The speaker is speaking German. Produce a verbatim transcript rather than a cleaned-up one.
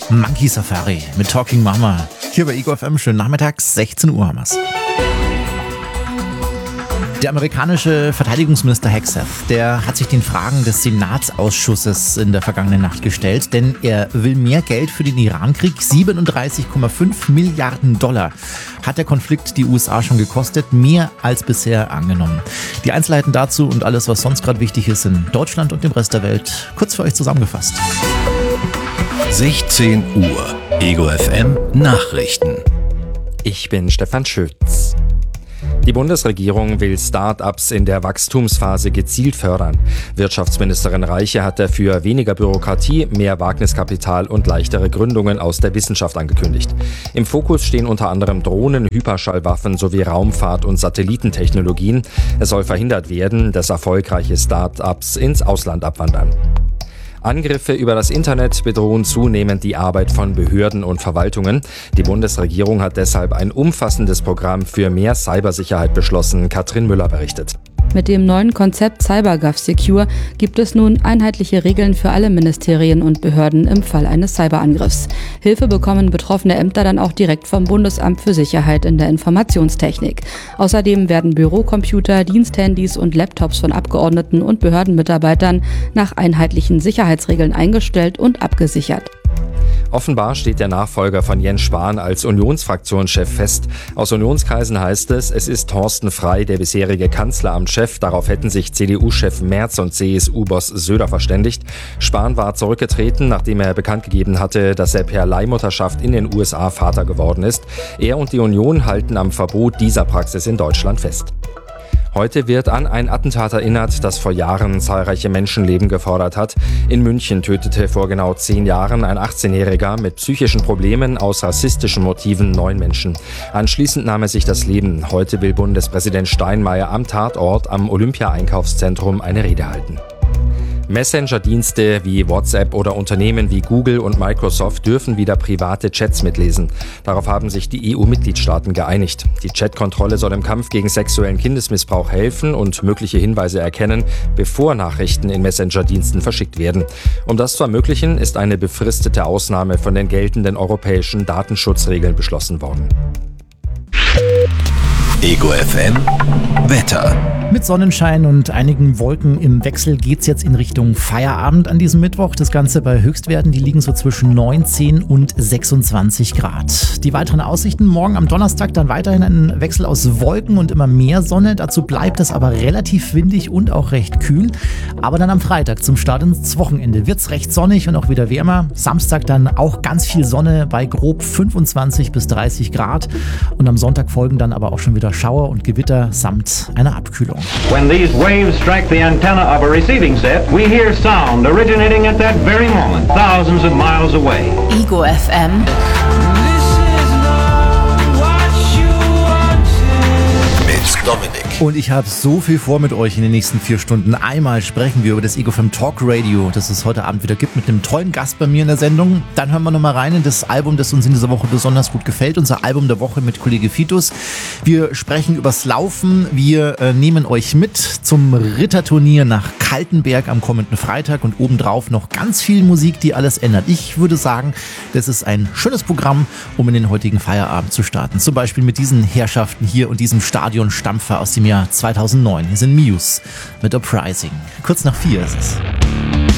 Monkey Safari mit Talking Mama. Hier bei Ego F M, schönen Nachmittag, sechzehn Uhr haben wir's. Der amerikanische Verteidigungsminister Hegseth, der hat sich den Fragen des Senatsausschusses in der vergangenen Nacht gestellt, denn er will mehr Geld für den Irankrieg. siebenunddreißig Komma fünf Milliarden Dollar hat der Konflikt die U S A schon gekostet, mehr als bisher angenommen. Die Einzelheiten dazu und alles, was sonst gerade wichtig ist in Deutschland und dem Rest der Welt, kurz für euch zusammengefasst. sechzehn Uhr, Ego F M Nachrichten. Ich bin Stefan Schütz. Die Bundesregierung will Start-ups in der Wachstumsphase gezielt fördern. Wirtschaftsministerin Reiche hat dafür weniger Bürokratie, mehr Wagniskapital und leichtere Gründungen aus der Wissenschaft angekündigt. Im Fokus stehen unter anderem Drohnen, Hyperschallwaffen sowie Raumfahrt- und Satellitentechnologien. Es soll verhindert werden, dass erfolgreiche Start-ups ins Ausland abwandern. Angriffe über das Internet bedrohen zunehmend die Arbeit von Behörden und Verwaltungen. Die Bundesregierung hat deshalb ein umfassendes Programm für mehr Cybersicherheit beschlossen. Katrin Müller berichtet. Mit dem neuen Konzept CyberGovSecure gibt es nun einheitliche Regeln für alle Ministerien und Behörden im Fall eines Cyberangriffs. Hilfe bekommen betroffene Ämter dann auch direkt vom Bundesamt für Sicherheit in der Informationstechnik. Außerdem werden Bürocomputer, Diensthandys und Laptops von Abgeordneten und Behördenmitarbeitern nach einheitlichen Sicherheitsregeln eingestellt und abgesichert. Offenbar steht der Nachfolger von Jens Spahn als Unionsfraktionschef fest. Aus Unionskreisen heißt es, es ist Thorsten Frey, der bisherige Kanzleramtschef. Darauf hätten sich C D U-Chef Merz und C S U-Boss Söder verständigt. Spahn war zurückgetreten, nachdem er bekannt gegeben hatte, dass er per Leihmutterschaft in den U S A Vater geworden ist. Er und die Union halten am Verbot dieser Praxis in Deutschland fest. Heute wird an ein Attentat erinnert, das vor Jahren zahlreiche Menschenleben gefordert hat. In München tötete vor genau zehn Jahren ein achtzehnjähriger mit psychischen Problemen aus rassistischen Motiven neun Menschen. Anschließend nahm er sich das Leben. Heute will Bundespräsident Steinmeier am Tatort am Olympia-Einkaufszentrum eine Rede halten. Messenger-Dienste wie WhatsApp oder Unternehmen wie Google und Microsoft dürfen wieder private Chats mitlesen. Darauf haben sich die E U-Mitgliedstaaten geeinigt. Die Chatkontrolle soll im Kampf gegen sexuellen Kindesmissbrauch helfen und mögliche Hinweise erkennen, bevor Nachrichten in Messenger-Diensten verschickt werden. Um das zu ermöglichen, ist eine befristete Ausnahme von den geltenden europäischen Datenschutzregeln beschlossen worden. Ego F M Wetter. Mit Sonnenschein und einigen Wolken im Wechsel geht's jetzt in Richtung Feierabend an diesem Mittwoch. Das Ganze bei Höchstwerten, die liegen so zwischen neunzehn und sechsundzwanzig Grad. Die weiteren Aussichten morgen am Donnerstag dann weiterhin ein Wechsel aus Wolken und immer mehr Sonne. Dazu bleibt es aber relativ windig und auch recht kühl. Aber dann am Freitag zum Start ins Wochenende wird's recht sonnig und auch wieder wärmer. Samstag dann auch ganz viel Sonne bei grob fünfundzwanzig bis dreißig Grad. Und am Sonntag folgen dann aber auch schon wieder Schauer und Gewitter samt einer Abkühlung. When these waves strike the antenna of a receiving set, we hear sound originating at that very moment, thousands of miles away. Ego F M. Mit Dominik. Und ich habe so viel vor mit euch in den nächsten vier Stunden. Einmal sprechen wir über das Ego F M Talk Radio, das es heute Abend wieder gibt, mit einem tollen Gast bei mir in der Sendung. Dann hören wir nochmal rein in das Album, das uns in dieser Woche besonders gut gefällt. Unser Album der Woche mit Kollege Fitus. Wir sprechen übers Laufen. Wir äh, nehmen euch mit zum Ritterturnier nach Kaltenberg am kommenden Freitag und obendrauf noch ganz viel Musik, die alles ändert. Ich würde sagen, das ist ein schönes Programm, um in den heutigen Feierabend zu starten. Zum Beispiel mit diesen Herrschaften hier und diesem Stadionstampfer aus dem Jahr zweitausendneun. Hier sind Muse mit Uprising. Kurz nach vier ist es.